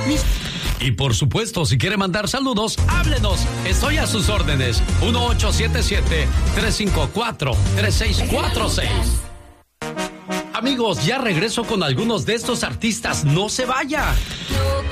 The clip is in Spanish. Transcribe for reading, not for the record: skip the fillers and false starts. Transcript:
Y por supuesto, si quiere mandar saludos, háblenos. Estoy a sus órdenes. 1877-354-3646. Amigos, ya regreso con algunos de estos artistas. No se vaya. Yo